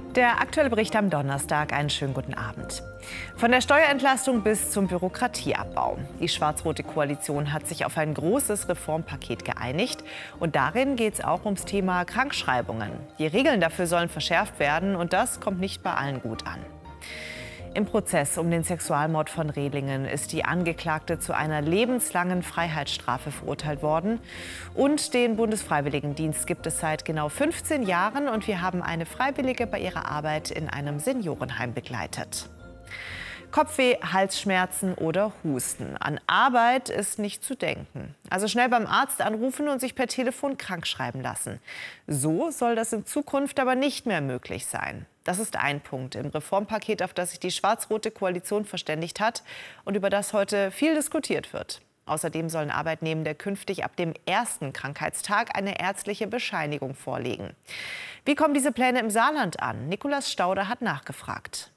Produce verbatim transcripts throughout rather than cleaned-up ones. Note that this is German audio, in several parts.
Der aktuelle Bericht am Donnerstag. Einen schönen guten Abend. Von der Steuerentlastung bis zum Bürokratieabbau. Die schwarz-rote Koalition hat sich auf ein großes Reformpaket geeinigt. Und darin geht es auch ums Thema Krankschreibungen. Die Regeln dafür sollen verschärft werden und das kommt nicht bei allen gut an. Im Prozess um den Sexualmord von Rehlingen ist die Angeklagte zu einer lebenslangen Freiheitsstrafe verurteilt worden. Und den Bundesfreiwilligendienst gibt es seit genau fünfzehn Jahren. Und wir haben eine Freiwillige bei ihrer Arbeit in einem Seniorenheim begleitet. Kopfweh, Halsschmerzen oder Husten. An Arbeit ist nicht zu denken. Also schnell beim Arzt anrufen und sich per Telefon krankschreiben lassen. So soll das in Zukunft aber nicht mehr möglich sein. Das ist ein Punkt im Reformpaket, auf das sich die schwarz-rote Koalition verständigt hat und über das heute viel diskutiert wird. Außerdem sollen Arbeitnehmende künftig ab dem ersten Krankheitstag eine ärztliche Bescheinigung vorlegen. Wie kommen diese Pläne im Saarland an? Nikolaus Stauder hat nachgefragt.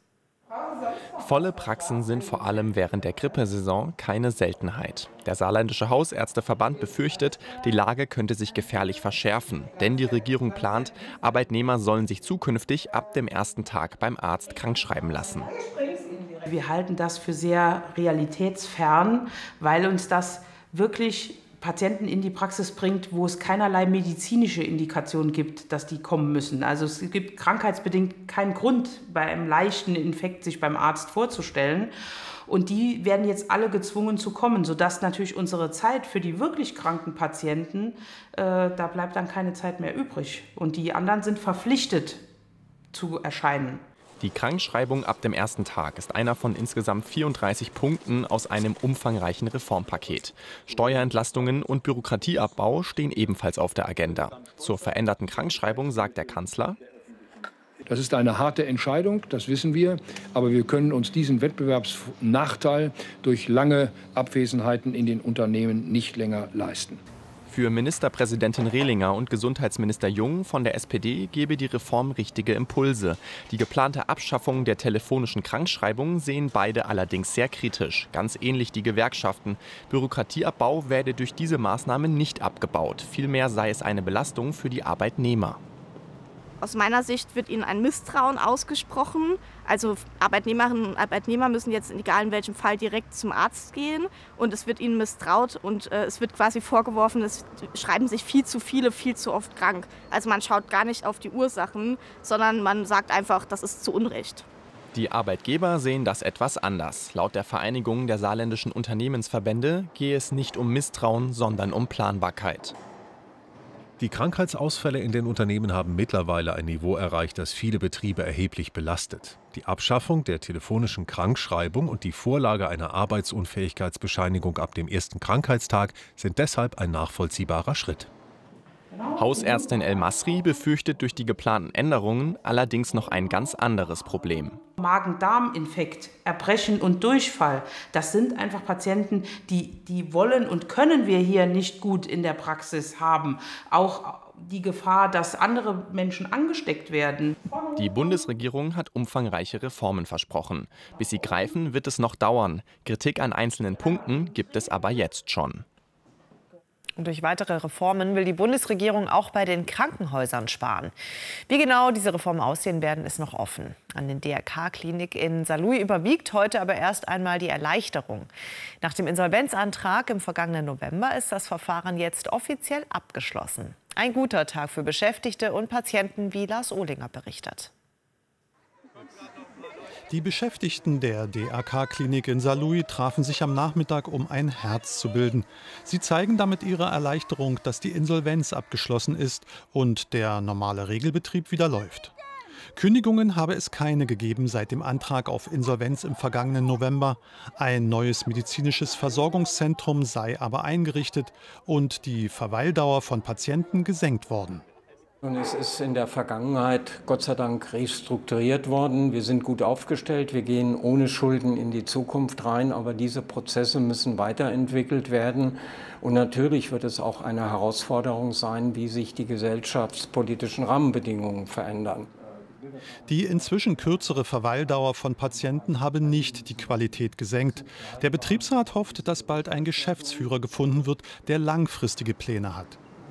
Volle Praxen sind vor allem während der Grippesaison keine Seltenheit. Der Saarländische Hausärzteverband befürchtet, die Lage könnte sich gefährlich verschärfen. Denn die Regierung plant, Arbeitnehmer sollen sich zukünftig ab dem ersten Tag beim Arzt krankschreiben lassen. Wir halten das für sehr realitätsfern, weil uns das wirklich Patienten in die Praxis bringt, wo es keinerlei medizinische Indikation gibt, dass die kommen müssen. Also es gibt krankheitsbedingt keinen Grund, bei einem leichten Infekt sich beim Arzt vorzustellen. Und die werden jetzt alle gezwungen zu kommen, sodass natürlich unsere Zeit für die wirklich kranken Patienten, äh, da bleibt dann keine Zeit mehr übrig. Und die anderen sind verpflichtet zu erscheinen. Die Krankschreibung ab dem ersten Tag ist einer von insgesamt vierunddreißig Punkten aus einem umfangreichen Reformpaket. Steuerentlastungen und Bürokratieabbau stehen ebenfalls auf der Agenda. Zur veränderten Krankschreibung sagt der Kanzler: Das ist eine harte Entscheidung, das wissen wir. Aber wir können uns diesen Wettbewerbsnachteil durch lange Abwesenheiten in den Unternehmen nicht länger leisten. Für Ministerpräsidentin Rehlinger und Gesundheitsminister Jung von der S P D gebe die Reform richtige Impulse. Die geplante Abschaffung der telefonischen Krankschreibung sehen beide allerdings sehr kritisch. Ganz ähnlich die Gewerkschaften. Bürokratieabbau werde durch diese Maßnahme nicht abgebaut. Vielmehr sei es eine Belastung für die Arbeitnehmer. Aus meiner Sicht wird ihnen ein Misstrauen ausgesprochen. Also Arbeitnehmerinnen und Arbeitnehmer müssen jetzt, egal in welchem Fall, direkt zum Arzt gehen. Und es wird ihnen misstraut und äh, es wird quasi vorgeworfen, es schreiben sich viel zu viele, viel zu oft krank. Also man schaut gar nicht auf die Ursachen, sondern man sagt einfach, das ist zu Unrecht. Die Arbeitgeber sehen das etwas anders. Laut der Vereinigung der saarländischen Unternehmensverbände gehe es nicht um Misstrauen, sondern um Planbarkeit. Die Krankheitsausfälle in den Unternehmen haben mittlerweile ein Niveau erreicht, das viele Betriebe erheblich belastet. Die Abschaffung der telefonischen Krankschreibung und die Vorlage einer Arbeitsunfähigkeitsbescheinigung ab dem ersten Krankheitstag sind deshalb ein nachvollziehbarer Schritt. Hausärztin El Masri befürchtet durch die geplanten Änderungen allerdings noch ein ganz anderes Problem. Magen-Darm-Infekt, Erbrechen und Durchfall, das sind einfach Patienten, die, die wollen und können wir hier nicht gut in der Praxis haben. Auch die Gefahr, dass andere Menschen angesteckt werden. Die Bundesregierung hat umfangreiche Reformen versprochen. Bis sie greifen, wird es noch dauern. Kritik an einzelnen Punkten gibt es aber jetzt schon. Und durch weitere Reformen will die Bundesregierung auch bei den Krankenhäusern sparen. Wie genau diese Reformen aussehen werden, ist noch offen. An den D R K-Klinik in Saarlouis überwiegt heute aber erst einmal die Erleichterung. Nach dem Insolvenzantrag im vergangenen November ist das Verfahren jetzt offiziell abgeschlossen. Ein guter Tag für Beschäftigte und Patienten, wie Lars Ohlinger berichtet. Die Beschäftigten der D R K-Klinik in Saarlouis trafen sich am Nachmittag, um ein Herz zu bilden. Sie zeigen damit ihre Erleichterung, dass die Insolvenz abgeschlossen ist und der normale Regelbetrieb wieder läuft. Kündigungen habe es keine gegeben seit dem Antrag auf Insolvenz im vergangenen November. Ein neues medizinisches Versorgungszentrum sei aber eingerichtet und die Verweildauer von Patienten gesenkt worden. Und es ist in der Vergangenheit Gott sei Dank restrukturiert worden. Wir sind gut aufgestellt, wir gehen ohne Schulden in die Zukunft rein, aber diese Prozesse müssen weiterentwickelt werden. Und natürlich wird es auch eine Herausforderung sein, wie sich die gesellschaftspolitischen Rahmenbedingungen verändern. Die inzwischen kürzere Verweildauer von Patienten habe nicht die Qualität gesenkt. Der Betriebsrat hofft, dass bald ein Geschäftsführer gefunden wird, der langfristige Pläne hat.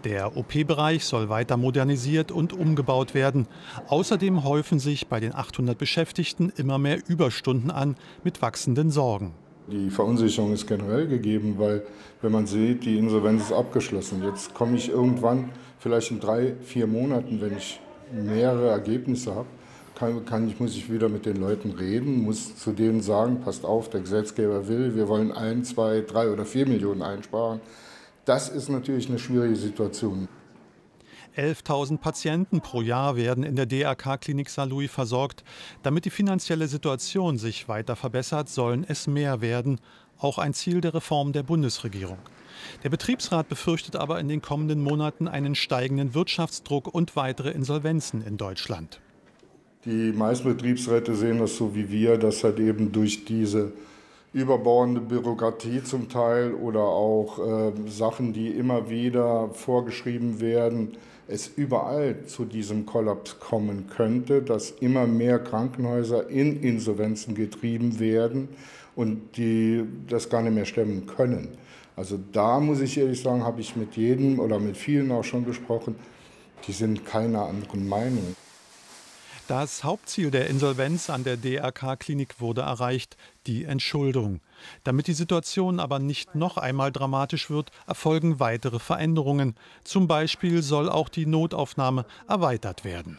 Der O P-Bereich soll weiter modernisiert und umgebaut werden. Außerdem häufen sich bei den achthundert Beschäftigten immer mehr Überstunden an, mit wachsenden Sorgen. Die Verunsicherung ist generell gegeben, weil, wenn man sieht, die Insolvenz ist abgeschlossen. Jetzt komme ich irgendwann, vielleicht in drei, vier Monaten, wenn ich mehrere Ergebnisse habe, kann, kann ich, muss ich wieder mit den Leuten reden, muss zu denen sagen, passt auf, der Gesetzgeber will, wir wollen ein, zwei, drei oder vier Millionen einsparen. Das ist natürlich eine schwierige Situation. elftausend Patienten pro Jahr werden in der D R K-Klinik Saarlouis versorgt. Damit die finanzielle Situation sich weiter verbessert, sollen es mehr werden. Auch ein Ziel der Reform der Bundesregierung. Der Betriebsrat befürchtet aber in den kommenden Monaten einen steigenden Wirtschaftsdruck und weitere Insolvenzen in Deutschland. Die meisten Betriebsräte sehen das so wie wir, dass halt eben durch diese überbordende Bürokratie zum Teil oder auch äh, Sachen, die immer wieder vorgeschrieben werden, es überall zu diesem Kollaps kommen könnte, dass immer mehr Krankenhäuser in Insolvenzen getrieben werden und die das gar nicht mehr stemmen können. Also da muss ich ehrlich sagen, habe ich mit jedem oder mit vielen auch schon gesprochen, die sind keiner anderen Meinung. Das Hauptziel der Insolvenz an der D R K-Klinik wurde erreicht, die Entschuldung. Damit die Situation aber nicht noch einmal dramatisch wird, erfolgen weitere Veränderungen. Zum Beispiel soll auch die Notaufnahme erweitert werden.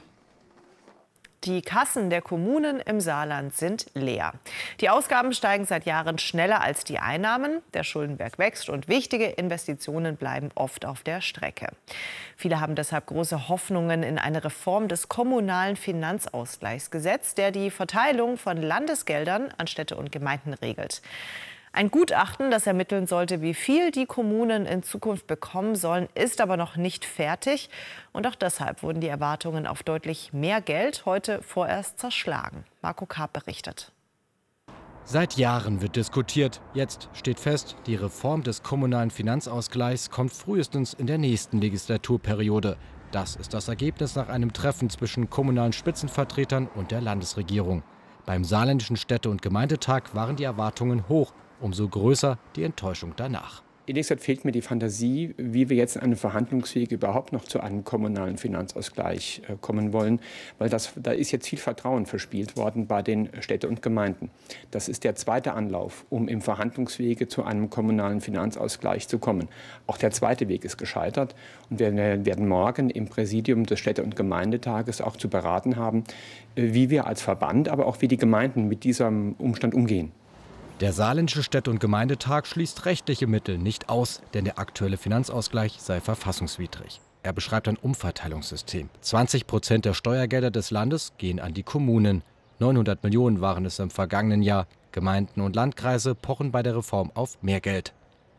Die Kassen der Kommunen im Saarland sind leer. Die Ausgaben steigen seit Jahren schneller als die Einnahmen. Der Schuldenberg wächst und wichtige Investitionen bleiben oft auf der Strecke. Viele haben deshalb große Hoffnungen in eine Reform des kommunalen Finanzausgleichs gesetzt, der die Verteilung von Landesgeldern an Städte und Gemeinden regelt. Ein Gutachten, das ermitteln sollte, wie viel die Kommunen in Zukunft bekommen sollen, ist aber noch nicht fertig. Und auch deshalb wurden die Erwartungen auf deutlich mehr Geld heute vorerst zerschlagen. Marco Karp berichtet. Seit Jahren wird diskutiert. Jetzt steht fest, die Reform des kommunalen Finanzausgleichs kommt frühestens in der nächsten Legislaturperiode. Das ist das Ergebnis nach einem Treffen zwischen kommunalen Spitzenvertretern und der Landesregierung. Beim Saarländischen Städte- und Gemeindetag waren die Erwartungen hoch. Umso größer die Enttäuschung danach. Ehrlich gesagt fehlt mir die Fantasie, wie wir jetzt in einem Verhandlungsweg überhaupt noch zu einem kommunalen Finanzausgleich äh, kommen wollen. Weil das, da ist jetzt viel Vertrauen verspielt worden bei den Städten und Gemeinden. Das ist der zweite Anlauf, um im Verhandlungswege zu einem kommunalen Finanzausgleich zu kommen. Auch der zweite Weg ist gescheitert. Und wir werden morgen im Präsidium des Städte- und Gemeindetages auch zu beraten haben, äh, wie wir als Verband, aber auch wie die Gemeinden mit diesem Umstand umgehen. Der Saarländische Städte- und Gemeindetag schließt rechtliche Mittel nicht aus, denn der aktuelle Finanzausgleich sei verfassungswidrig. Er beschreibt ein Umverteilungssystem. zwanzig Prozent der Steuergelder des Landes gehen an die Kommunen. neunhundert Millionen waren es im vergangenen Jahr. Gemeinden und Landkreise pochen bei der Reform auf mehr Geld.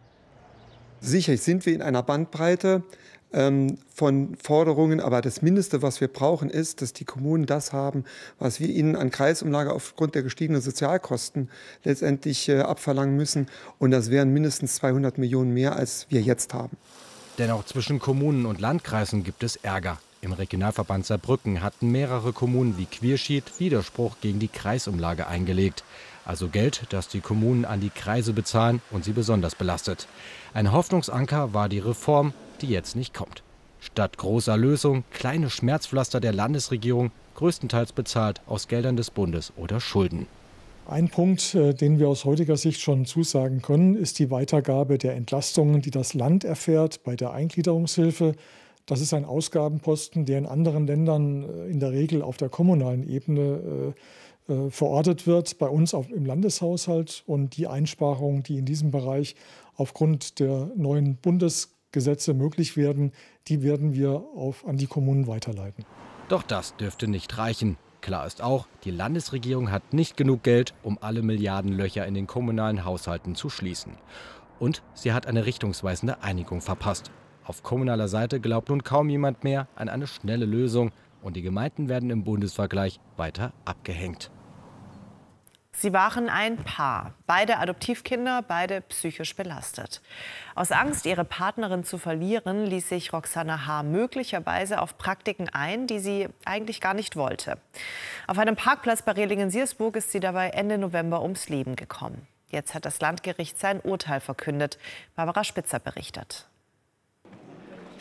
Sicher sind wir in einer Bandbreite ähm, von Forderungen, aber das Mindeste, was wir brauchen, ist, dass die Kommunen das haben, was wir ihnen an Kreisumlage aufgrund der gestiegenen Sozialkosten letztendlich äh, abverlangen müssen. Und das wären mindestens zweihundert Millionen mehr, als wir jetzt haben. Denn auch zwischen Kommunen und Landkreisen gibt es Ärger. Im Regionalverband Saarbrücken hatten mehrere Kommunen wie Quierschied Widerspruch gegen die Kreisumlage eingelegt. Also Geld, das die Kommunen an die Kreise bezahlen und sie besonders belastet. Ein Hoffnungsanker war die Reform, die jetzt nicht kommt. Statt großer Lösung kleine Schmerzpflaster der Landesregierung, größtenteils bezahlt aus Geldern des Bundes oder Schulden. Ein Punkt, den wir aus heutiger Sicht schon zusagen können, ist die Weitergabe der Entlastungen, die das Land erfährt bei der Eingliederungshilfe. Das ist ein Ausgabenposten, der in anderen Ländern in der Regel auf der kommunalen Ebene äh, verortet wird, bei uns auf, im Landeshaushalt. Und die Einsparungen, die in diesem Bereich aufgrund der neuen Bundesgesetze möglich werden, die werden wir auf, an die Kommunen weiterleiten. Doch das dürfte nicht reichen. Klar ist auch, die Landesregierung hat nicht genug Geld, um alle Milliardenlöcher in den kommunalen Haushalten zu schließen. Und sie hat eine richtungsweisende Einigung verpasst. Auf kommunaler Seite glaubt nun kaum jemand mehr an eine schnelle Lösung. Und die Gemeinden werden im Bundesvergleich weiter abgehängt. Sie waren ein Paar, beide Adoptivkinder, beide psychisch belastet. Aus Angst, ihre Partnerin zu verlieren, ließ sich Roxana H. möglicherweise auf Praktiken ein, die sie eigentlich gar nicht wollte. Auf einem Parkplatz bei Rehlingen-Siersburg ist sie dabei Ende November ums Leben gekommen. Jetzt hat das Landgericht sein Urteil verkündet. Barbara Spitzer berichtet.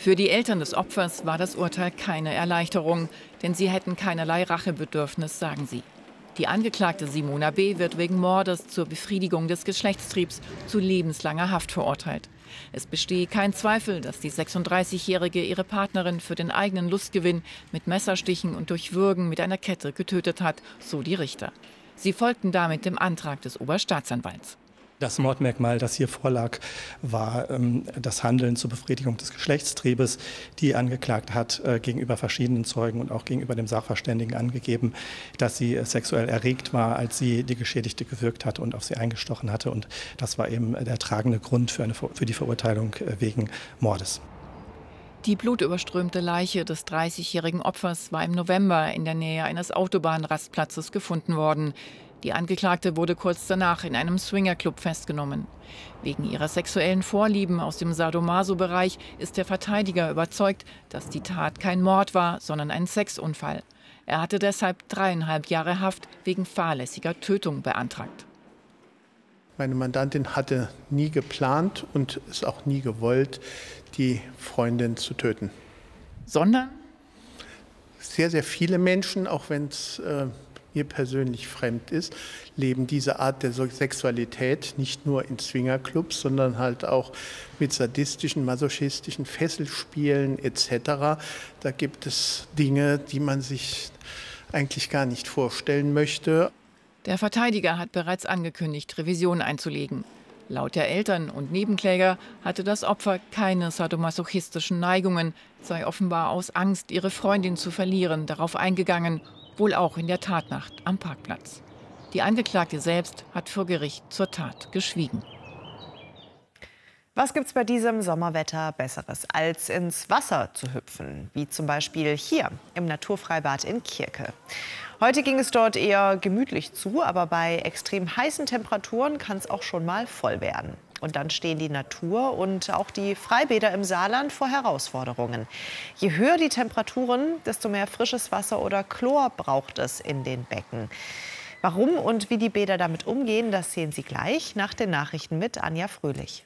Für die Eltern des Opfers war das Urteil keine Erleichterung, denn sie hätten keinerlei Rachebedürfnis, sagen sie. Die Angeklagte Simona B. wird wegen Mordes zur Befriedigung des Geschlechtstriebs zu lebenslanger Haft verurteilt. Es bestehe kein Zweifel, dass die sechsunddreißigjährige ihre Partnerin für den eigenen Lustgewinn mit Messerstichen und durch Würgen mit einer Kette getötet hat, so die Richter. Sie folgten damit dem Antrag des Oberstaatsanwalts. Das Mordmerkmal, das hier vorlag, war ähm, das Handeln zur Befriedigung des Geschlechtstriebes. Die Angeklagte hat äh, gegenüber verschiedenen Zeugen und auch gegenüber dem Sachverständigen angegeben, dass sie äh, sexuell erregt war, als sie die Geschädigte gewürgt hatte und auf sie eingestochen hatte. Und das war eben äh, der tragende Grund für, eine, für die Verurteilung äh, wegen Mordes. Die blutüberströmte Leiche des dreißigjährigen Opfers war im November in der Nähe eines Autobahnrastplatzes gefunden worden. Die Angeklagte wurde kurz danach in einem Swingerclub festgenommen. Wegen ihrer sexuellen Vorlieben aus dem Sadomaso-Bereich ist der Verteidiger überzeugt, dass die Tat kein Mord war, sondern ein Sexunfall. Er hatte deshalb dreieinhalb Jahre Haft wegen fahrlässiger Tötung beantragt. Meine Mandantin hatte nie geplant und es auch nie gewollt, die Freundin zu töten. Sondern? Sehr, sehr viele Menschen, auch wenn es äh, ihr persönlich fremd ist, leben diese Art der Sexualität nicht nur in Swingerclubs, sondern halt auch mit sadistischen, masochistischen Fesselspielen et cetera. Da gibt es Dinge, die man sich eigentlich gar nicht vorstellen möchte. Der Verteidiger hat bereits angekündigt, Revision einzulegen. Laut der Eltern und Nebenkläger hatte das Opfer keine sadomasochistischen Neigungen, sei offenbar aus Angst, ihre Freundin zu verlieren, darauf eingegangen, wohl auch in der Tatnacht am Parkplatz. Die Angeklagte selbst hat vor Gericht zur Tat geschwiegen. Was gibt's bei diesem Sommerwetter Besseres, als ins Wasser zu hüpfen? Wie zum Beispiel hier im Naturfreibad in Kirke. Heute ging es dort eher gemütlich zu, aber bei extrem heißen Temperaturen kann es auch schon mal voll werden. Und dann stehen die Natur und auch die Freibäder im Saarland vor Herausforderungen. Je höher die Temperaturen, desto mehr frisches Wasser oder Chlor braucht es in den Becken. Warum und wie die Bäder damit umgehen, das sehen Sie gleich nach den Nachrichten mit Anja Fröhlich.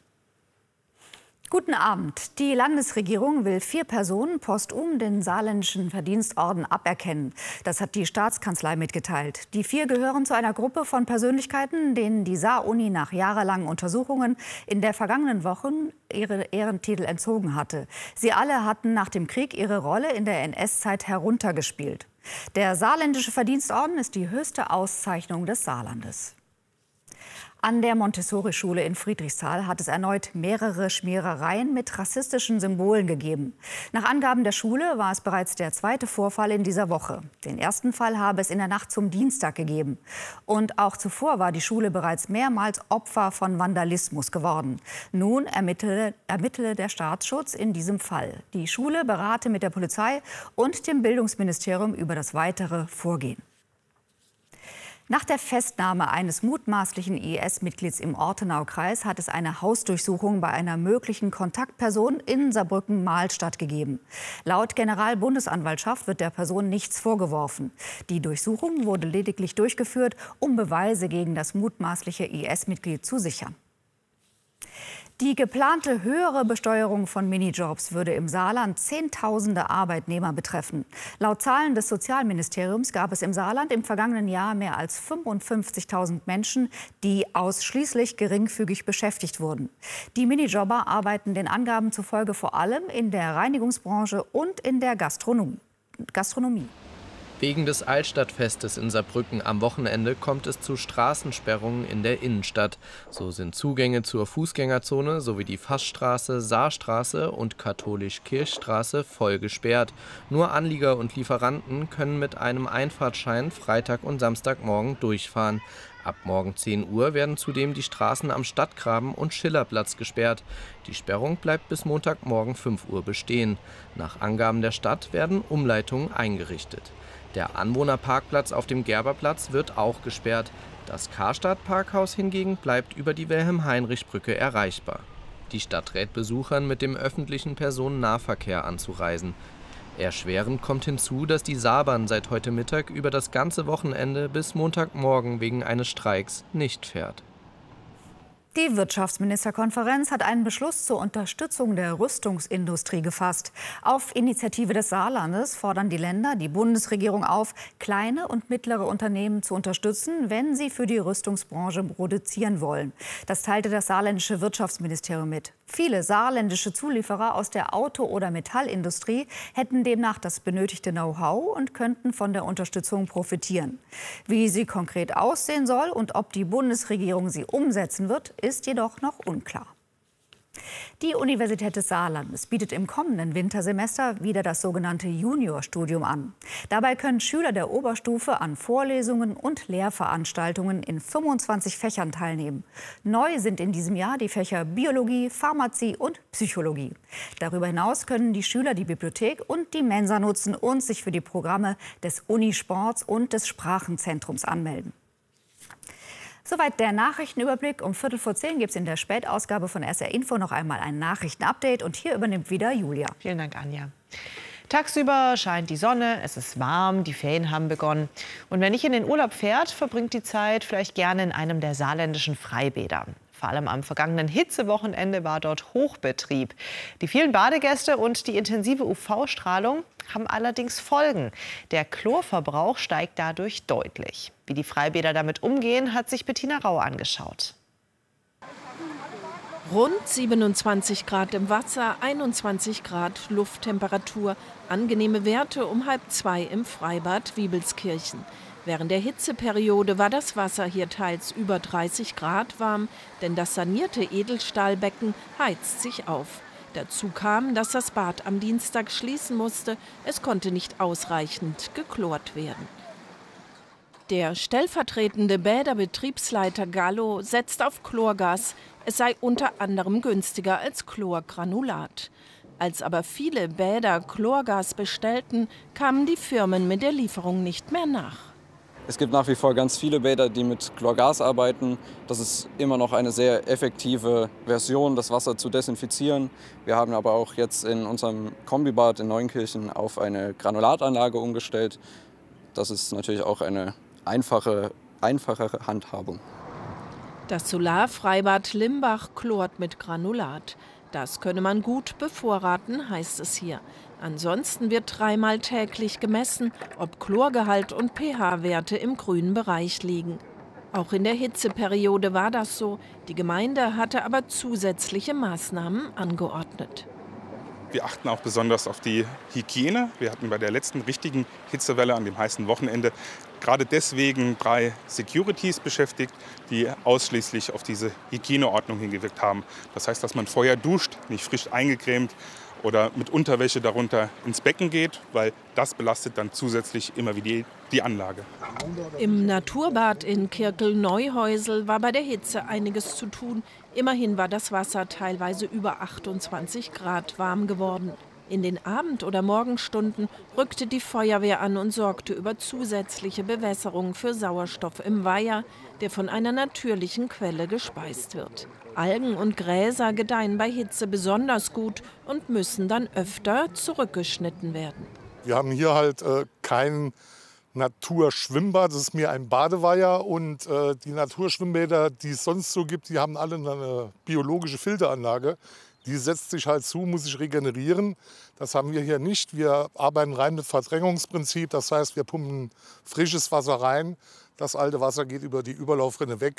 Guten Abend. Die Landesregierung will vier Personen postum den saarländischen Verdienstorden aberkennen. Das hat die Staatskanzlei mitgeteilt. Die vier gehören zu einer Gruppe von Persönlichkeiten, denen die Saar-Uni nach jahrelangen Untersuchungen in der vergangenen Woche ihre Ehrentitel entzogen hatte. Sie alle hatten nach dem Krieg ihre Rolle in der N S-Zeit heruntergespielt. Der saarländische Verdienstorden ist die höchste Auszeichnung des Saarlandes. An der Montessori-Schule in Friedrichsthal hat es erneut mehrere Schmierereien mit rassistischen Symbolen gegeben. Nach Angaben der Schule war es bereits der zweite Vorfall in dieser Woche. Den ersten Fall habe es in der Nacht zum Dienstag gegeben. Und auch zuvor war die Schule bereits mehrmals Opfer von Vandalismus geworden. Nun ermittele, ermittele der Staatsschutz in diesem Fall. Die Schule berate mit der Polizei und dem Bildungsministerium über das weitere Vorgehen. Nach der Festnahme eines mutmaßlichen I S-Mitglieds im Ortenaukreis hat es eine Hausdurchsuchung bei einer möglichen Kontaktperson in Saarbrücken-Mahlstadt gegeben. Laut Generalbundesanwaltschaft wird der Person nichts vorgeworfen. Die Durchsuchung wurde lediglich durchgeführt, um Beweise gegen das mutmaßliche I S-Mitglied zu sichern. Die geplante höhere Besteuerung von Minijobs würde im Saarland Zehntausende Arbeitnehmer betreffen. Laut Zahlen des Sozialministeriums gab es im Saarland im vergangenen Jahr mehr als fünfundfünfzigtausend Menschen, die ausschließlich geringfügig beschäftigt wurden. Die Minijobber arbeiten den Angaben zufolge vor allem in der Reinigungsbranche und in der Gastronomie. Gastronomie. Wegen des Altstadtfestes in Saarbrücken am Wochenende kommt es zu Straßensperrungen in der Innenstadt. So sind Zugänge zur Fußgängerzone sowie die Fassstraße, Saarstraße und Katholisch-Kirchstraße voll gesperrt. Nur Anlieger und Lieferanten können mit einem Einfahrtschein Freitag und Samstagmorgen durchfahren. Ab morgen zehn Uhr werden zudem die Straßen am Stadtgraben und Schillerplatz gesperrt. Die Sperrung bleibt bis Montagmorgen fünf Uhr bestehen. Nach Angaben der Stadt werden Umleitungen eingerichtet. Der Anwohnerparkplatz auf dem Gerberplatz wird auch gesperrt. Das Karstadt-Parkhaus hingegen bleibt über die Wilhelm-Heinrich-Brücke erreichbar. Die Stadt rät Besuchern, mit dem öffentlichen Personennahverkehr anzureisen. Erschwerend kommt hinzu, dass die Saarbahn seit heute Mittag über das ganze Wochenende bis Montagmorgen wegen eines Streiks nicht fährt. Die Wirtschaftsministerkonferenz hat einen Beschluss zur Unterstützung der Rüstungsindustrie gefasst. Auf Initiative des Saarlandes fordern die Länder die Bundesregierung auf, kleine und mittlere Unternehmen zu unterstützen, wenn sie für die Rüstungsbranche produzieren wollen. Das teilte das saarländische Wirtschaftsministerium mit. Viele saarländische Zulieferer aus der Auto- oder Metallindustrie hätten demnach das benötigte Know-how und könnten von der Unterstützung profitieren. Wie sie konkret aussehen soll und ob die Bundesregierung sie umsetzen wird, ist jedoch noch unklar. Die Universität des Saarlandes bietet im kommenden Wintersemester wieder das sogenannte Juniorstudium an. Dabei können Schüler der Oberstufe an Vorlesungen und Lehrveranstaltungen in fünfundzwanzig Fächern teilnehmen. Neu sind in diesem Jahr die Fächer Biologie, Pharmazie und Psychologie. Darüber hinaus können die Schüler die Bibliothek und die Mensa nutzen und sich für die Programme des Unisports und des Sprachenzentrums anmelden. Soweit der Nachrichtenüberblick. Um Viertel vor zehn gibt es in der Spätausgabe von S R Info noch einmal ein Nachrichtenupdate. Und hier übernimmt wieder Julia. Vielen Dank, Anja. Tagsüber scheint die Sonne, es ist warm, die Ferien haben begonnen. Und wer nicht in den Urlaub fährt, verbringt die Zeit vielleicht gerne in einem der saarländischen Freibäder. Vor allem am vergangenen Hitzewochenende war dort Hochbetrieb. Die vielen Badegäste und die intensive U V-Strahlung haben allerdings Folgen. Der Chlorverbrauch steigt dadurch deutlich. Wie die Freibäder damit umgehen, hat sich Bettina Rau angeschaut. Rund siebenundzwanzig Grad im Wasser, einundzwanzig Grad Lufttemperatur. Angenehme Werte um halb zwei im Freibad Wiebelskirchen. Während der Hitzeperiode war das Wasser hier teils über dreißig Grad warm, denn das sanierte Edelstahlbecken heizt sich auf. Dazu kam, dass das Bad am Dienstag schließen musste. Es konnte nicht ausreichend geklort werden. Der stellvertretende Bäderbetriebsleiter Gallo setzt auf Chlorgas. Es sei unter anderem günstiger als Chlorgranulat. Als aber viele Bäder Chlorgas bestellten, kamen die Firmen mit der Lieferung nicht mehr nach. Es gibt nach wie vor ganz viele Bäder, die mit Chlorgas arbeiten. Das ist immer noch eine sehr effektive Version, das Wasser zu desinfizieren. Wir haben aber auch jetzt in unserem Kombibad in Neunkirchen auf eine Granulatanlage umgestellt. Das ist natürlich auch eine einfache, einfachere Handhabung. Das Solarfreibad Limbach chlort mit Granulat. Das könne man gut bevorraten, heißt es hier. Ansonsten wird dreimal täglich gemessen, ob Chlorgehalt und pH-Werte im grünen Bereich liegen. Auch in der Hitzeperiode war das so. Die Gemeinde hatte aber zusätzliche Maßnahmen angeordnet. Wir achten auch besonders auf die Hygiene. Wir hatten bei der letzten richtigen Hitzewelle an dem heißen Wochenende gerade deswegen drei Securities beschäftigt, die ausschließlich auf diese Hygieneordnung hingewirkt haben. Das heißt, dass man vorher duscht, nicht frisch eingecremt oder mit Unterwäsche darunter ins Becken geht, weil das belastet dann zusätzlich immer wieder die, die Anlage. Im Naturbad in Kirkel-Neuhäusel war bei der Hitze einiges zu tun. Immerhin war das Wasser teilweise über achtundzwanzig Grad warm geworden. In den Abend- oder Morgenstunden rückte die Feuerwehr an und sorgte über zusätzliche Bewässerung für Sauerstoff im Weiher, der von einer natürlichen Quelle gespeist wird. Algen und Gräser gedeihen bei Hitze besonders gut und müssen dann öfter zurückgeschnitten werden. Wir haben hier halt äh, kein Naturschwimmbad, das ist mehr ein Badeweiher. Und äh, die Naturschwimmbäder, die es sonst so gibt, die haben alle eine biologische Filteranlage. Die setzt sich halt zu, muss sich regenerieren. Das haben wir hier nicht. Wir arbeiten rein mit Verdrängungsprinzip. Das heißt, wir pumpen frisches Wasser rein. Das alte Wasser geht über die Überlaufrinne weg.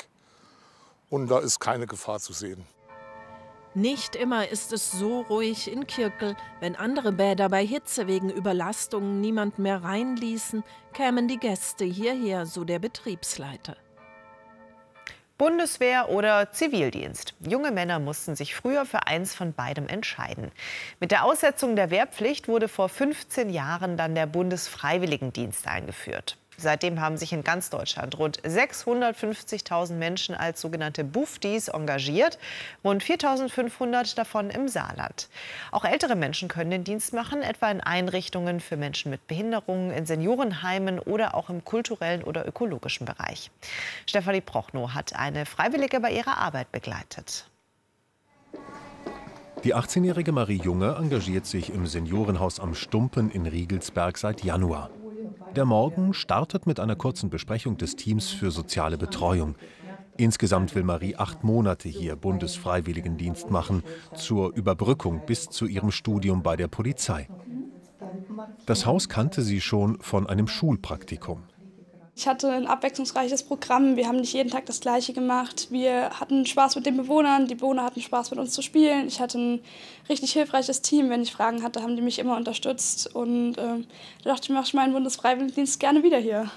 Und da ist keine Gefahr zu sehen. Nicht immer ist es so ruhig in Kirkel. Wenn andere Bäder bei Hitze wegen Überlastungen niemand mehr reinließen, kämen die Gäste hierher, so der Betriebsleiter. Bundeswehr oder Zivildienst. Junge Männer mussten sich früher für eins von beidem entscheiden. Mit der Aussetzung der Wehrpflicht wurde vor fünfzehn Jahren dann der Bundesfreiwilligendienst eingeführt. Seitdem haben sich in ganz Deutschland rund sechshundertfünfzigtausend Menschen als sogenannte Buffdies engagiert, rund viertausendfünfhundert davon im Saarland. Auch ältere Menschen können den Dienst machen, etwa in Einrichtungen für Menschen mit Behinderungen, in Seniorenheimen oder auch im kulturellen oder ökologischen Bereich. Stefanie Prochnow hat eine Freiwillige bei ihrer Arbeit begleitet. Die achtzehnjährige Marie Junge engagiert sich im Seniorenhaus am Stumpen in Riegelsberg seit Januar. Der Morgen startet mit einer kurzen Besprechung des Teams für soziale Betreuung. Insgesamt will Marie acht Monate hier Bundesfreiwilligendienst machen, zur Überbrückung bis zu ihrem Studium bei der Polizei. Das Haus kannte sie schon von einem Schulpraktikum. Ich hatte ein abwechslungsreiches Programm. Wir haben nicht jeden Tag das Gleiche gemacht. Wir hatten Spaß mit den Bewohnern. Die Bewohner hatten Spaß mit uns zu spielen. Ich hatte ein richtig hilfreiches Team. Wenn ich Fragen hatte, haben die mich immer unterstützt. Und äh, da dachte ich, mache ich meinen Bundesfreiwilligendienst gerne wieder hier.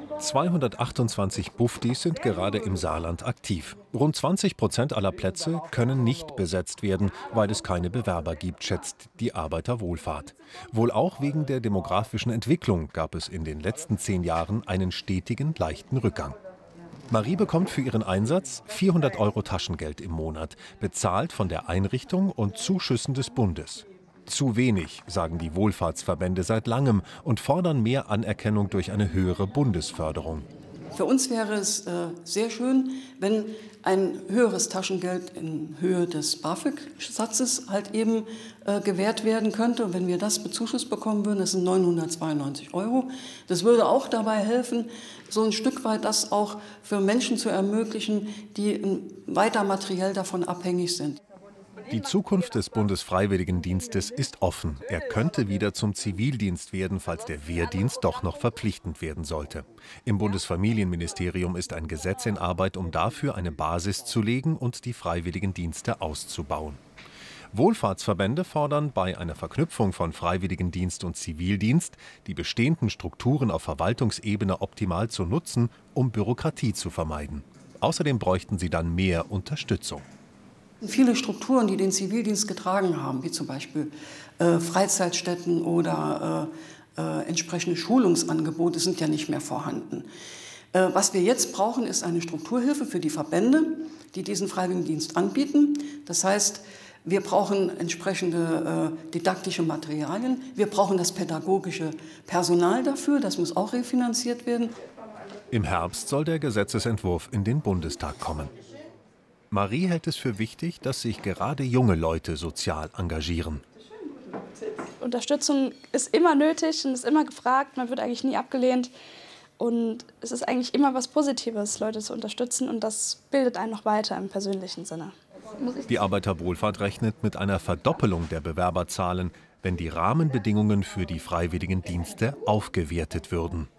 zweihundertachtundzwanzig Bufdis sind gerade im Saarland aktiv. Rund zwanzig Prozent aller Plätze können nicht besetzt werden, weil es keine Bewerber gibt, schätzt die Arbeiterwohlfahrt. Wohl auch wegen der demografischen Entwicklung gab es in den letzten zehn Jahren einen stetigen, leichten Rückgang. Marie bekommt für ihren Einsatz vierhundert Euro Taschengeld im Monat, bezahlt von der Einrichtung und Zuschüssen des Bundes. Zu wenig, sagen die Wohlfahrtsverbände seit langem und fordern mehr Anerkennung durch eine höhere Bundesförderung. Für uns wäre es äh, sehr schön, wenn ein höheres Taschengeld in Höhe des BAföG-Satzes halt eben äh, gewährt werden könnte. Und wenn wir das bezuschusst bekommen würden, das sind neunhundertzweiundneunzig Euro. Das würde auch dabei helfen, so ein Stück weit das auch für Menschen zu ermöglichen, die weiter materiell davon abhängig sind. Die Zukunft des Bundesfreiwilligendienstes ist offen. Er könnte wieder zum Zivildienst werden, falls der Wehrdienst doch noch verpflichtend werden sollte. Im Bundesfamilienministerium ist ein Gesetz in Arbeit, um dafür eine Basis zu legen und die Freiwilligendienste auszubauen. Wohlfahrtsverbände fordern bei einer Verknüpfung von Freiwilligendienst und Zivildienst, die bestehenden Strukturen auf Verwaltungsebene optimal zu nutzen, um Bürokratie zu vermeiden. Außerdem bräuchten sie dann mehr Unterstützung. Viele Strukturen, die den Zivildienst getragen haben, wie zum Beispiel äh, Freizeitstätten oder äh, äh, entsprechende Schulungsangebote, sind ja nicht mehr vorhanden. Äh, was wir jetzt brauchen, ist eine Strukturhilfe für die Verbände, die diesen Freiwilligendienst anbieten. Das heißt, wir brauchen entsprechende äh, didaktische Materialien, wir brauchen das pädagogische Personal dafür, das muss auch refinanziert werden. Im Herbst soll der Gesetzesentwurf in den Bundestag kommen. Marie hält es für wichtig, dass sich gerade junge Leute sozial engagieren. Unterstützung ist immer nötig und ist immer gefragt. Man wird eigentlich nie abgelehnt. Und es ist eigentlich immer was Positives, Leute zu unterstützen. Und das bildet einen noch weiter im persönlichen Sinne. Die Arbeiterwohlfahrt rechnet mit einer Verdoppelung der Bewerberzahlen, wenn die Rahmenbedingungen für die Freiwilligendienste aufgewertet würden.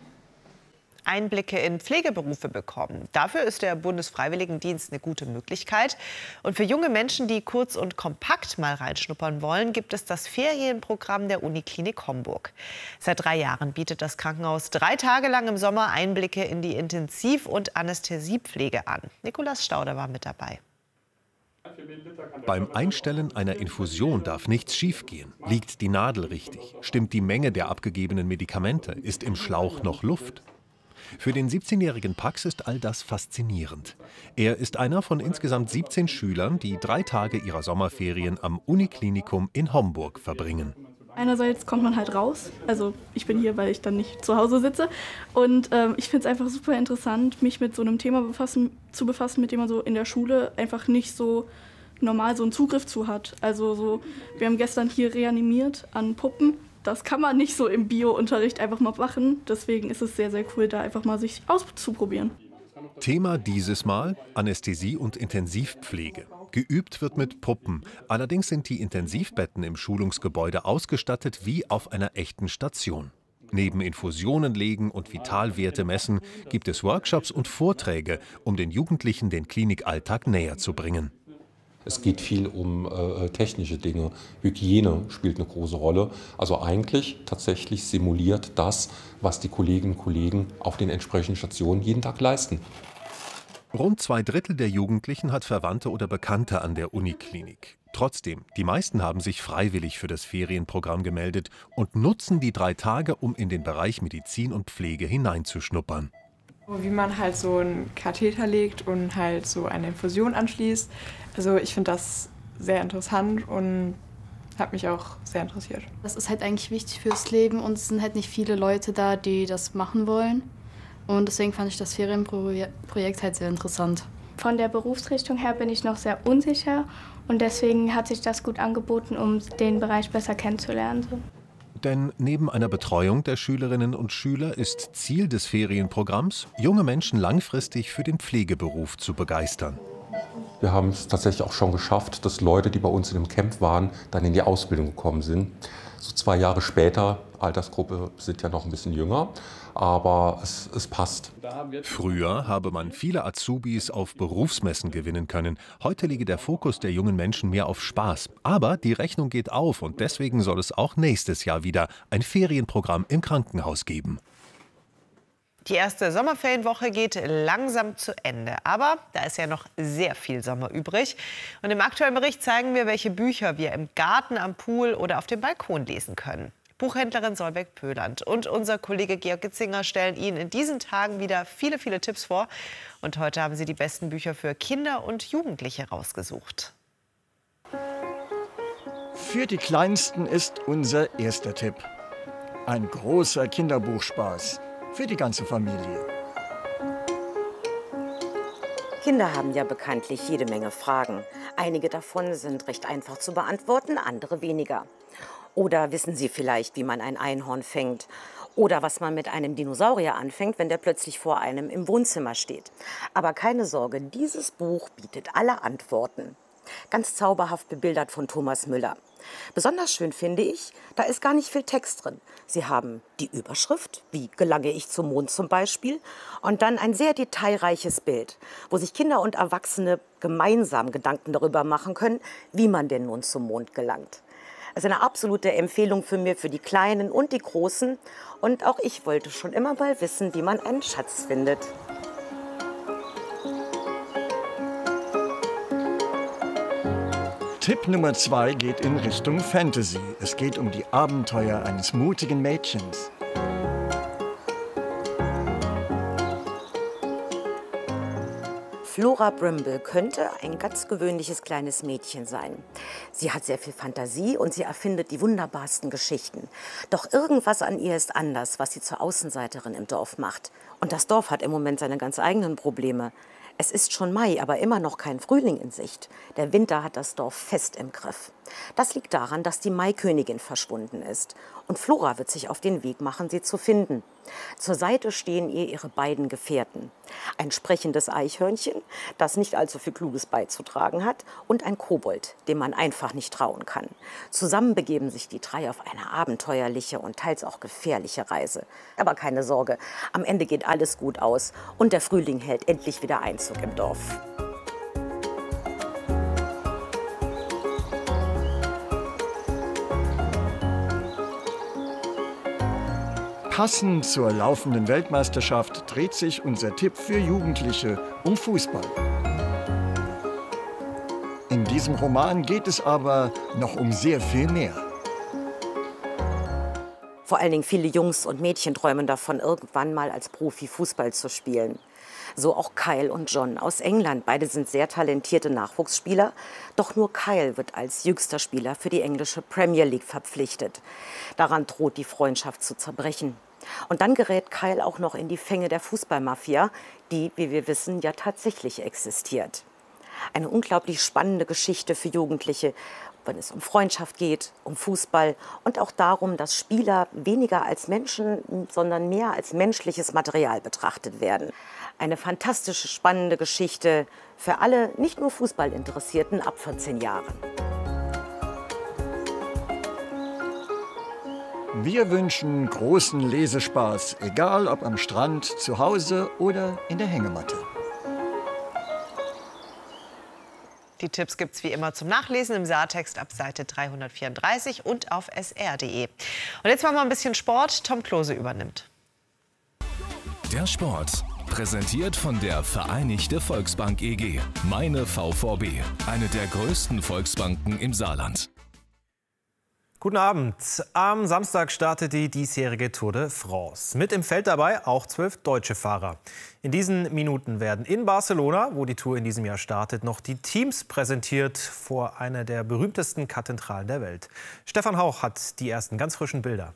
Einblicke in Pflegeberufe bekommen. Dafür ist der Bundesfreiwilligendienst eine gute Möglichkeit. Und für junge Menschen, die kurz und kompakt mal reinschnuppern wollen, gibt es das Ferienprogramm der Uniklinik Homburg. Seit drei Jahren bietet das Krankenhaus drei Tage lang im Sommer Einblicke in die Intensiv- und Anästhesiepflege an. Nikolaus Stauder war mit dabei. Beim Einstellen einer Infusion darf nichts schiefgehen. Liegt die Nadel richtig? Stimmt die Menge der abgegebenen Medikamente? Ist im Schlauch noch Luft? Für den siebzehnjährigen Pax ist all das faszinierend. Er ist einer von insgesamt siebzehn Schülern, die drei Tage ihrer Sommerferien am Uniklinikum in Homburg verbringen. Einerseits kommt man halt raus, also ich bin hier, weil ich dann nicht zu Hause sitze. Und ähm, ich finde es einfach super interessant, mich mit so einem Thema befassen, zu befassen, mit dem man so in der Schule einfach nicht so normal so einen Zugriff zu hat. Also so, wir haben gestern hier reanimiert an Puppen. Das kann man nicht so im Bio-Unterricht einfach mal machen. Deswegen ist es sehr, sehr cool, da einfach mal sich auszuprobieren. Thema dieses Mal Anästhesie und Intensivpflege. Geübt wird mit Puppen. Allerdings sind die Intensivbetten im Schulungsgebäude ausgestattet wie auf einer echten Station. Neben Infusionen legen und Vitalwerte messen gibt es Workshops und Vorträge, um den Jugendlichen den Klinikalltag näher zu bringen. Es geht viel um äh, technische Dinge. Hygiene spielt eine große Rolle. Also eigentlich tatsächlich simuliert das, was die Kolleginnen und Kollegen auf den entsprechenden Stationen jeden Tag leisten. Rund zwei Drittel der Jugendlichen hat Verwandte oder Bekannte an der Uniklinik. Trotzdem, die meisten haben sich freiwillig für das Ferienprogramm gemeldet und nutzen die drei Tage, um in den Bereich Medizin und Pflege hineinzuschnuppern. Wie man halt so einen Katheter legt und halt so eine Infusion anschließt. Also ich finde das sehr interessant und hat mich auch sehr interessiert. Das ist halt eigentlich wichtig fürs Leben und es sind halt nicht viele Leute da, die das machen wollen. Und deswegen fand ich das Ferienprojekt halt sehr interessant. Von der Berufsrichtung her bin ich noch sehr unsicher und deswegen hat sich das gut angeboten, um den Bereich besser kennenzulernen. Denn neben einer Betreuung der Schülerinnen und Schüler ist Ziel des Ferienprogramms, junge Menschen langfristig für den Pflegeberuf zu begeistern. Wir haben es tatsächlich auch schon geschafft, dass Leute, die bei uns in dem Camp waren, dann in die Ausbildung gekommen sind. So zwei Jahre später, Altersgruppe sind ja noch ein bisschen jünger, aber es, es passt. Früher habe man viele Azubis auf Berufsmessen gewinnen können. Heute liege der Fokus der jungen Menschen mehr auf Spaß. Aber die Rechnung geht auf und deswegen soll es auch nächstes Jahr wieder ein Ferienprogramm im Krankenhaus geben. Die erste Sommerferienwoche geht langsam zu Ende. Aber da ist ja noch sehr viel Sommer übrig. Und im aktuellen Bericht zeigen wir, welche Bücher wir im Garten, am Pool oder auf dem Balkon lesen können. Buchhändlerin Solveig Pöland und unser Kollege Georg Gitzinger stellen Ihnen in diesen Tagen wieder viele, viele Tipps vor. Und heute haben sie die besten Bücher für Kinder und Jugendliche rausgesucht. Für die Kleinsten ist unser erster Tipp ein großer Kinderbuchspaß. Für die ganze Familie. Kinder haben ja bekanntlich jede Menge Fragen. Einige davon sind recht einfach zu beantworten, andere weniger. Oder wissen Sie vielleicht, wie man ein Einhorn fängt? Oder was man mit einem Dinosaurier anfängt, wenn der plötzlich vor einem im Wohnzimmer steht. Aber keine Sorge, dieses Buch bietet alle Antworten. Ganz zauberhaft bebildert von Thomas Müller. Besonders schön finde ich, da ist gar nicht viel Text drin. Sie haben die Überschrift, wie gelange ich zum Mond zum Beispiel, und dann ein sehr detailreiches Bild, wo sich Kinder und Erwachsene gemeinsam Gedanken darüber machen können, wie man denn nun zum Mond gelangt. Also eine absolute Empfehlung für mich, für die Kleinen und die Großen. Und auch ich wollte schon immer mal wissen, wie man einen Schatz findet. Tipp Nummer zwei geht in Richtung Fantasy. Es geht um die Abenteuer eines mutigen Mädchens. Flora Brimble könnte ein ganz gewöhnliches kleines Mädchen sein. Sie hat sehr viel Fantasie und sie erfindet die wunderbarsten Geschichten. Doch irgendwas an ihr ist anders, was sie zur Außenseiterin im Dorf macht. Und das Dorf hat im Moment seine ganz eigenen Probleme. Es ist schon Mai, aber immer noch kein Frühling in Sicht. Der Winter hat das Dorf fest im Griff. Das liegt daran, dass die Maikönigin verschwunden ist. Und Flora wird sich auf den Weg machen, sie zu finden. Zur Seite stehen ihr ihre beiden Gefährten. Ein sprechendes Eichhörnchen, das nicht allzu viel Kluges beizutragen hat, und ein Kobold, dem man einfach nicht trauen kann. Zusammen begeben sich die drei auf eine abenteuerliche und teils auch gefährliche Reise. Aber keine Sorge, am Ende geht alles gut aus und der Frühling hält endlich wieder Einzug im Dorf. Passend zur laufenden Weltmeisterschaft dreht sich unser Tipp für Jugendliche um Fußball. In diesem Roman geht es aber noch um sehr viel mehr. Vor allen Dingen viele Jungs und Mädchen träumen davon, irgendwann mal als Profi Fußball zu spielen. So auch Kyle und John aus England. Beide sind sehr talentierte Nachwuchsspieler. Doch nur Kyle wird als jüngster Spieler für die englische Premier League verpflichtet. Daran droht die Freundschaft zu zerbrechen. Und dann gerät Kyle auch noch in die Fänge der Fußballmafia, die, wie wir wissen, ja tatsächlich existiert. Eine unglaublich spannende Geschichte für Jugendliche, wenn es um Freundschaft geht, um Fußball und auch darum, dass Spieler weniger als Menschen, sondern mehr als menschliches Material betrachtet werden. Eine fantastische, spannende Geschichte für alle, nicht nur Fußballinteressierten ab vierzehn Jahren. Wir wünschen großen Lesespaß, egal ob am Strand, zu Hause oder in der Hängematte. Die Tipps gibt es wie immer zum Nachlesen im Saartext ab Seite dreihundertvierunddreißig und auf s r punkt de. Und jetzt machen wir ein bisschen Sport. Tom Klose übernimmt. Der Sport, präsentiert von der Vereinigte Volksbank E G. Meine V V B, eine der größten Volksbanken im Saarland. Guten Abend. Am Samstag startet die diesjährige Tour de France. Mit im Feld dabei auch zwölf deutsche Fahrer. In diesen Minuten werden in Barcelona, wo die Tour in diesem Jahr startet, noch die Teams präsentiert vor einer der berühmtesten Kathedralen der Welt. Stefan Hauch hat die ersten ganz frischen Bilder.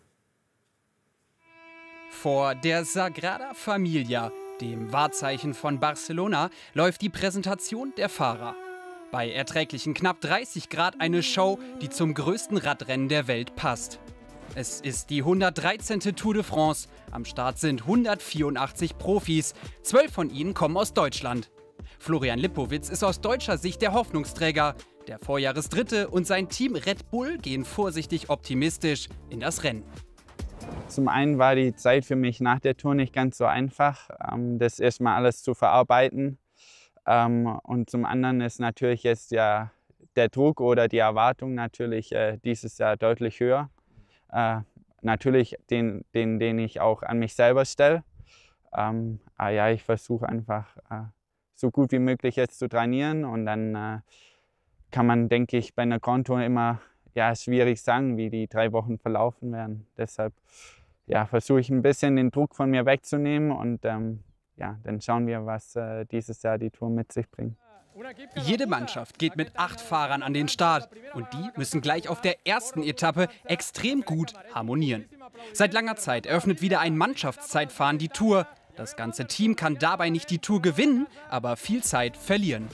Vor der Sagrada Familia, dem Wahrzeichen von Barcelona, läuft die Präsentation der Fahrer. Bei erträglichen knapp dreißig Grad eine Show, die zum größten Radrennen der Welt passt. Es ist die hundertdreizehnte Tour de France. Am Start sind hundertvierundachtzig Profis. Zwölf von ihnen kommen aus Deutschland. Florian Lipowitz ist aus deutscher Sicht der Hoffnungsträger. Der Vorjahresdritte und sein Team Red Bull gehen vorsichtig optimistisch in das Rennen. Zum einen war die Zeit für mich nach der Tour nicht ganz so einfach, das erstmal alles zu verarbeiten. Und zum anderen ist natürlich jetzt ja der Druck oder die Erwartung natürlich dieses Jahr deutlich höher. Natürlich den, den, den ich auch an mich selber stelle. Aber ja, ich versuche einfach so gut wie möglich jetzt zu trainieren und dann kann man, denke ich, bei einer Grand Tour immer ja, schwierig sagen, wie die drei Wochen verlaufen werden. Deshalb ja, versuche ich ein bisschen den Druck von mir wegzunehmen und ähm, ja, dann schauen wir, was äh, dieses Jahr die Tour mit sich bringt. Jede Mannschaft geht mit acht Fahrern an den Start und die müssen gleich auf der ersten Etappe extrem gut harmonieren. Seit langer Zeit eröffnet wieder ein Mannschaftszeitfahren die Tour. Das ganze Team kann dabei nicht die Tour gewinnen, aber viel Zeit verlieren.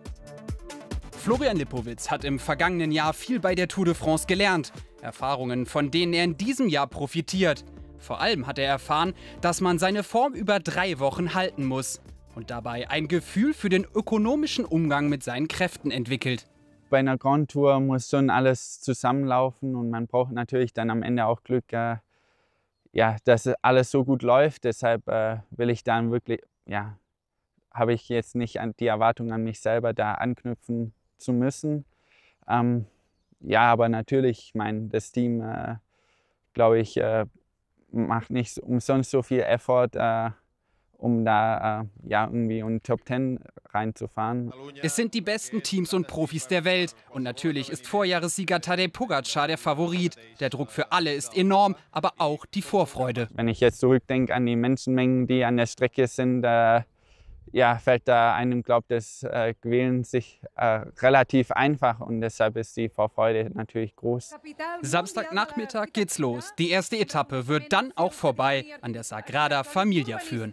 Florian Lipowitz hat im vergangenen Jahr viel bei der Tour de France gelernt. Erfahrungen, von denen er in diesem Jahr profitiert. Vor allem hat er erfahren, dass man seine Form über drei Wochen halten muss und dabei ein Gefühl für den ökonomischen Umgang mit seinen Kräften entwickelt. Bei einer Grand Tour muss schon alles zusammenlaufen und man braucht natürlich dann am Ende auch Glück, äh, ja, dass alles so gut läuft. Deshalb äh, will ich dann wirklich, ja, habe ich jetzt nicht an die Erwartung an mich selber, da anknüpfen zu müssen. Ähm, ja, aber natürlich, ich meine, das Team, äh, glaube ich, äh, macht nicht umsonst so viel Effort, äh, um da äh, ja, irgendwie in Top Ten reinzufahren. Es sind die besten Teams und Profis der Welt. Und natürlich ist Vorjahressieger Tadej Pogačar der Favorit. Der Druck für alle ist enorm, aber auch die Vorfreude. Wenn ich jetzt zurückdenke an die Menschenmengen, die an der Strecke sind, äh, ja, fällt da einem, glaubt, das äh, Quälen sich äh, relativ einfach und deshalb ist die Vorfreude natürlich groß. Samstagnachmittag geht's los. Die erste Etappe wird dann auch vorbei an der Sagrada Familia führen.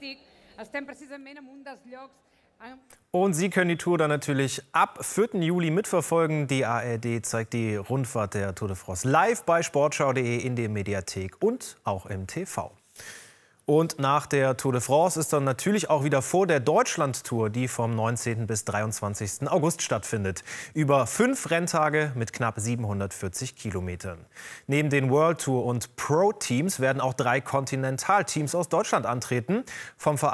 Und Sie können die Tour dann natürlich ab vierten Juli mitverfolgen. Die A R D zeigt die Rundfahrt der Tour de France live bei sportschau punkt de, in der Mediathek und auch im T V. Und nach der Tour de France ist dann natürlich auch wieder vor der Deutschland-Tour, die vom neunzehnten bis dreiundzwanzigsten August stattfindet. Über fünf Renntage mit knapp siebenhundertvierzig Kilometern. Neben den World Tour und Pro-Teams werden auch drei Kontinentalteams aus Deutschland antreten. Vom Verein